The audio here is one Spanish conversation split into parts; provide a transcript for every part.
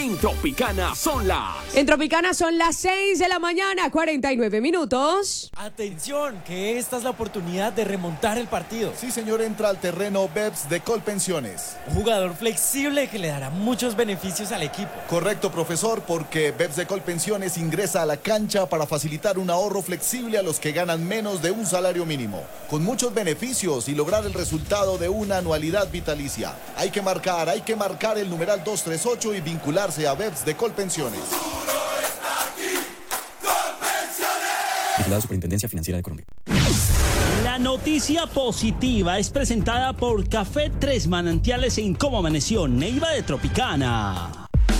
En Tropicana son las 6 de la mañana, 49 minutos. Atención, que esta es la oportunidad de remontar el partido. Sí, señor, entra al terreno BEPS de Colpensiones. Un jugador flexible que le dará muchos beneficios al equipo. Correcto, profesor, porque BEPS de Colpensiones ingresa a la cancha para facilitar un ahorro flexible a los que ganan menos de un salario mínimo, con muchos beneficios y lograr el resultado de una anualidad vitalicia. Hay que marcar el numeral 238 y vincularse a BEPS de Colpensiones. La Superintendencia Financiera de Colombia. La noticia positiva es presentada por Café Tres Manantiales en Cómo Amaneció, Neiva de Tropicana.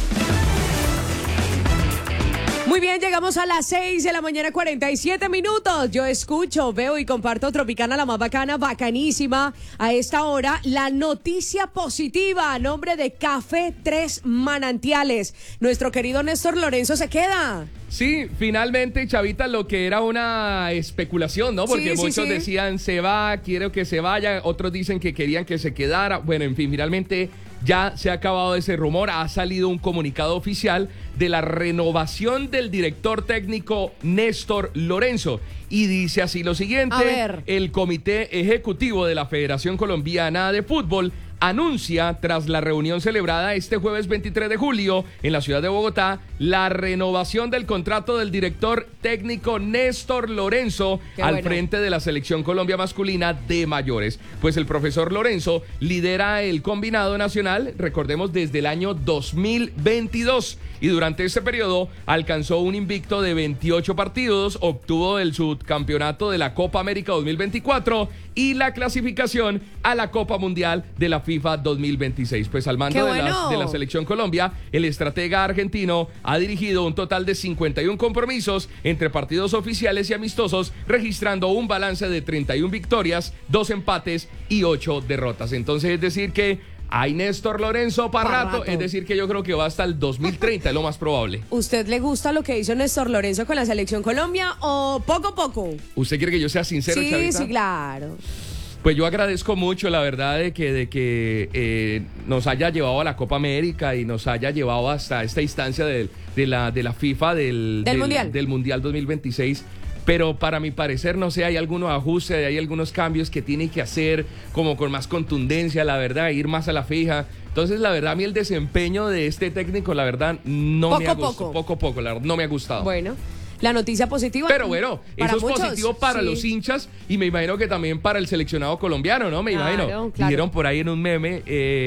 Muy bien, llegamos a las 6 de la mañana, 47 minutos. Yo escucho, veo y comparto Tropicana, la más bacana, bacanísima. A esta hora, la noticia positiva a nombre de Café Tres Manantiales. Nuestro querido Néstor Lorenzo se queda. Sí, finalmente, Chavita, lo que era una especulación, ¿no? Porque muchos decían se va, quiero que se vaya, otros dicen que querían que se quedara. Bueno, en fin, finalmente ya se ha acabado ese rumor, ha salido un comunicado oficial de la renovación del director técnico Néstor Lorenzo. Y dice así lo siguiente: el Comité Ejecutivo de la Federación Colombiana de Fútbol anuncia, tras la reunión celebrada este jueves 23 de julio en la ciudad de Bogotá, la renovación del contrato del director técnico Néstor Lorenzo al frente de la Selección Colombia masculina de mayores. Pues el profesor Lorenzo lidera el combinado nacional, recordemos, desde el año 2022. Y durante este periodo alcanzó un invicto de 28 partidos, obtuvo el subcampeonato de la Copa América 2024 y la clasificación a la Copa Mundial de la FIFA 2026. Pues al mando de la Selección Colombia, el estratega argentino ha dirigido un total de 51 compromisos entre partidos oficiales y amistosos, registrando un balance de 31 victorias, 2 empates y 8 derrotas. Entonces, es decir que hay Néstor Lorenzo para rato, es decir que yo creo que va hasta el 2030, es lo más probable. ¿Usted le gusta lo que hizo Néstor Lorenzo con la Selección Colombia o poco a poco? ¿Usted quiere que yo sea sincero, Chavita? Sí, claro. Pues yo agradezco mucho, la verdad, de que nos haya llevado a la Copa América y nos haya llevado hasta esta instancia de la FIFA del Mundial 2026. Pero para mi parecer, no sé, hay algunos ajustes, hay algunos cambios que tiene que hacer como con más contundencia, la verdad, ir más a la fija. Entonces, la verdad, a mí el desempeño de este técnico, la verdad, no me ha gustado. Poco a poco, la verdad, no me ha gustado. Bueno, la noticia positiva. Pero bueno, eso es positivo para los hinchas y me imagino que también para el seleccionado colombiano, ¿no? Me imagino. Claro. Dijeron por ahí en un meme,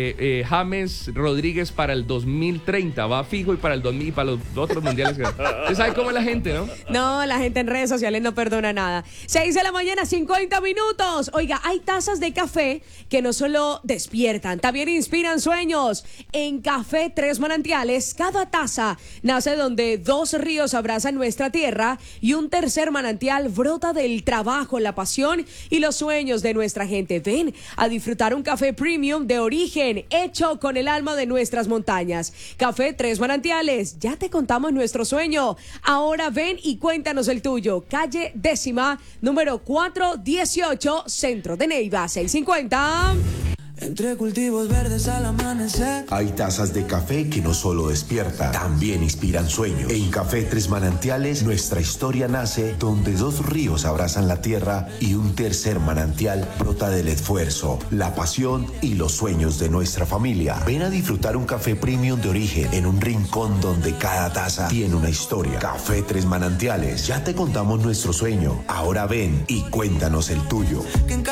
James Rodríguez para el 2030 va fijo y para el 2000 y para los otros mundiales. ¿Usted sabe cómo es la gente, no? No, la gente en redes sociales no perdona nada. 6 de la mañana, 50 minutos. Oiga, hay tazas de café que no solo despiertan, también inspiran sueños. En Café Tres Manantiales, cada taza nace donde 2 ríos abrazan nuestra tierra y un tercer manantial brota del trabajo, la pasión y los sueños de nuestra gente. Ven a disfrutar un café premium de origen, hecho con el alma de nuestras montañas. Café Tres Manantiales, ya te contamos nuestro sueño. Ahora ven y cuéntanos el tuyo. Calle 10ª, número 418, Centro de Neiva, 650. Entre cultivos verdes al amanecer. Hay tazas de café que no solo despiertan, también inspiran sueños. En Café Tres Manantiales, nuestra historia nace donde 2 ríos abrazan la tierra y un tercer manantial brota del esfuerzo, la pasión y los sueños de nuestra familia. Ven a disfrutar un café premium de origen en un rincón donde cada taza tiene una historia. Café Tres Manantiales, ya te contamos nuestro sueño. Ahora ven y cuéntanos el tuyo.